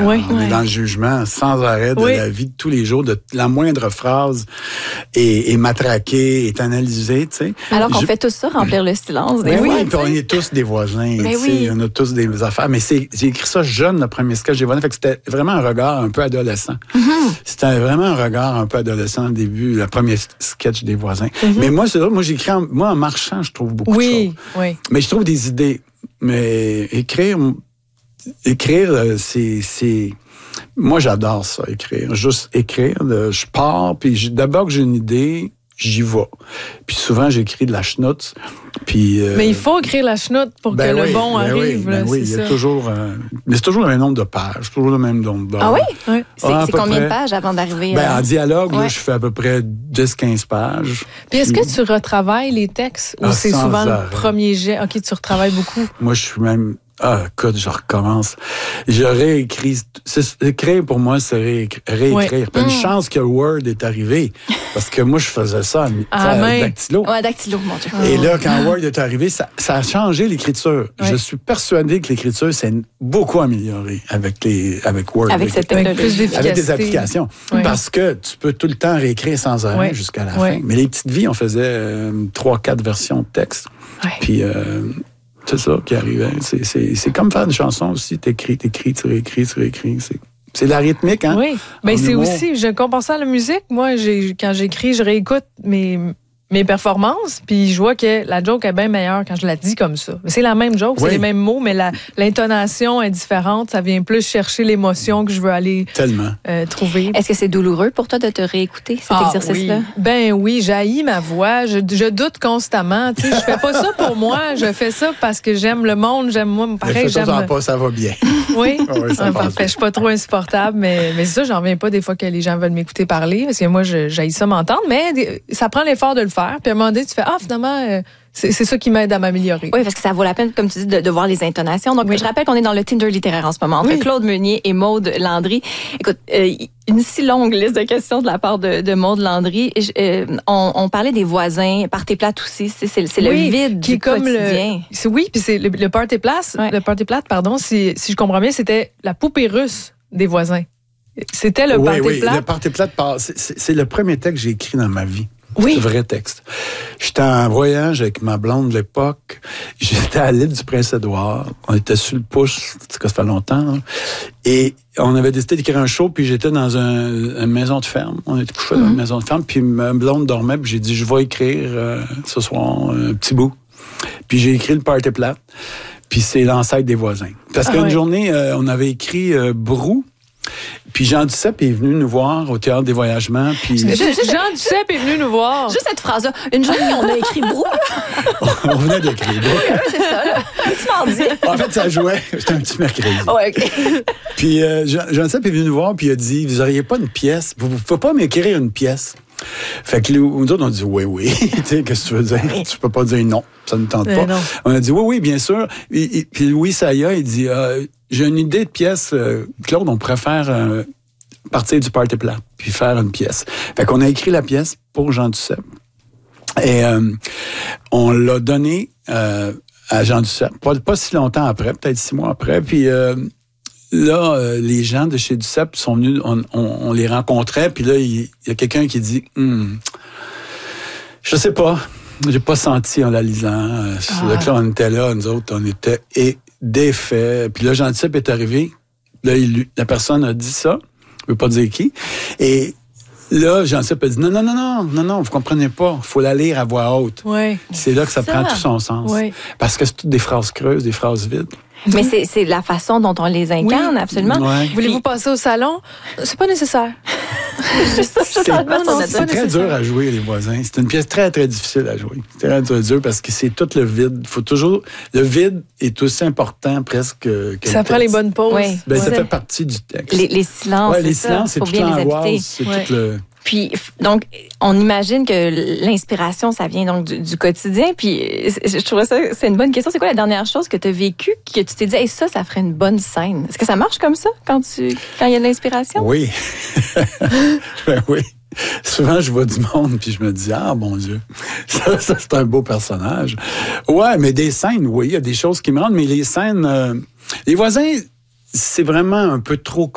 On est dans le jugement sans arrêt de la vie de tous les jours, de la moindre phrase est matraquée, est analysée, tu sais. Alors qu'on fait tout ça, remplir le silence. Puis on est tous des voisins, tu sais, on a tous des affaires. Mais j'ai écrit ça jeune, le premier sketch des voisins, fait que c'était vraiment un regard un peu adolescent. C'était vraiment un regard un peu adolescent au début, le premier sketch des voisins. Mais moi, c'est vrai, moi j'écris en marchant, je trouve beaucoup de choses. Mais je trouve des idées. Mais écrire, c'est... Moi, j'adore ça, écrire. Juste écrire. Je pars, puis d'abord que j'ai une idée, j'y vais. Puis souvent, j'écris de la chenoute. Puis, mais il faut écrire la chenoute pour que le bon arrive. Il y a toujours... mais c'est toujours le même nombre de pages, toujours le même nombre d'heures. Ah oui? C'est combien de pages avant d'arriver en dialogue, là, je fais à peu près 10-15 pages. Puis est-ce que tu retravailles les textes ou c'est souvent le premier jet? OK, tu retravailles beaucoup. Moi, je suis même... écoute, je recommence. Je réécris. Écrire, pour moi, c'est réécrire. Puis une chance que Word est arrivé. Parce que moi, je faisais ça à Dactylo. Ouais, Dactylo, mon Dieu. Et là, quand Word est arrivé, ça a changé l'écriture. Je suis persuadé que l'écriture s'est beaucoup améliorée avec Word. Avec cette technologie. Avec des applications. Parce que tu peux tout le temps réécrire sans arrêt jusqu'à la fin. Mais les petites vies, on faisait 3-4 versions de texte. Puis... c'est ça qui arrivait. C'est comme faire une chanson aussi. T'écris, tu réécris. C'est la rythmique, hein? Oui. Mais c'est aussi, je compare ça à la musique. Moi, quand j'écris, je réécoute mes performances, puis je vois que la joke est bien meilleure quand je la dis comme ça. C'est la même joke, c'est les mêmes mots, mais l'intonation est différente. Ça vient plus chercher l'émotion que je veux aller trouver. Est-ce que c'est douloureux pour toi de te réécouter, cet exercice-là? Oui. Ben oui, j'haïs ma voix. Je doute constamment. Tu sais, je fais pas ça pour moi. Je fais ça parce que j'aime le monde. J'aime moi. Pareil, pas, ça va bien. Oui. Parfait. Je suis pas trop insupportable, mais c'est ça, j'en reviens pas des fois que les gens veulent m'écouter parler, parce que moi, j'haïs ça m'entendre, mais ça prend l'effort de le faire. Puis à un moment donné, tu fais finalement, c'est ça qui m'aide à m'améliorer. Oui, parce que ça vaut la peine, comme tu dis, de voir les intonations. Donc, je rappelle qu'on est dans le Tinder littéraire en ce moment, entre Claude Meunier et Maude Landry. Écoute, une si longue liste de questions de la part de Maude Landry. On parlait des voisins, party plate aussi. C'est le vide qui du quotidien. Puis c'est le party plate. Le party plate, pardon, si je comprends bien, c'était la poupée russe des voisins. C'était le party plate. Le party plate, c'est le premier texte que j'ai écrit dans ma vie. Oui. C'est un vrai texte. J'étais en voyage avec ma blonde de l'époque. J'étais à l'île du Prince-Édouard. On était sur le pouce, ça fait longtemps. Hein. Et on avait décidé d'écrire un show, puis j'étais dans une maison de ferme. On était couchés dans une maison de ferme, puis ma blonde dormait, puis j'ai dit, je vais écrire ce soir un petit bout. Puis j'ai écrit le party plate, puis c'est l'ancêtre des voisins. Parce qu'une journée, on avait écrit Brou. Puis Jean Duceppe est venu nous voir au Théâtre des Voyagements. Puis... Jean Duceppe est venu nous voir. Juste cette phrase-là. Une journée, on a écrit Brou. On venait d'écrire Brou. C'est ça, là. Tu m'en dis. En fait, ça jouait. C'était un petit mercredi. Ouais, OK. Puis Jean Duceppe est venu nous voir, puis il a dit, vous n'auriez pas une pièce? Vous ne pouvez pas m'écrire une pièce? Fait que nous autres, on a dit oui. Tu sais, qu'est-ce que tu veux dire? Tu peux pas dire non. Ça ne tente pas. Non. On a dit oui, bien sûr. Puis Louis Saya, il dit, j'ai une idée de pièce, Claude, on pourrait faire partir du party plate, puis faire une pièce. Fait qu'on a écrit la pièce pour Jean Duceppe. Et on l'a donné à Jean Duceppe. Pas si longtemps après, peut-être 6 mois après. Puis là, les gens de chez Duceppe sont venus, on les rencontrait, puis là, il y a quelqu'un qui dit, je sais pas, j'ai pas senti en la lisant. Là, on était là, nous autres, on était défaits. Puis là, Jean Duceppe est arrivé, là, la personne a dit ça, je veux pas dire qui, et là, Jean Duceppe a dit, non, vous comprenez pas, faut la lire à voix haute. Oui. C'est là que ça prend tout son sens. Oui. Parce que c'est toutes des phrases creuses, des phrases vides. Mais c'est la façon dont on les incarne, absolument. Ouais. Voulez-vous passer au salon? C'est pas nécessaire. C'est très dur à jouer, les voisins. C'est une pièce très, très difficile à jouer. C'est très dur parce que c'est tout le vide. Faut toujours... Le vide est aussi important presque que ça prend les bonnes pauses. Oui. Ça fait partie du texte. Les silences, les silences, c'est toute l'angoisse. C'est tout le... Puis, donc, on imagine que l'inspiration, ça vient donc du quotidien. Puis, je trouvais ça, c'est une bonne question. C'est quoi la dernière chose que tu as vécue, que tu t'es dit, hey, ça ferait une bonne scène? Est-ce que ça marche comme ça quand il y a de l'inspiration? Oui. Ben oui. Souvent, je vois du monde, puis je me dis, mon Dieu, ça c'est un beau personnage. Ouais, mais des scènes, oui, il y a des choses qui me rendent, mais les scènes, les voisins, c'est vraiment un peu trop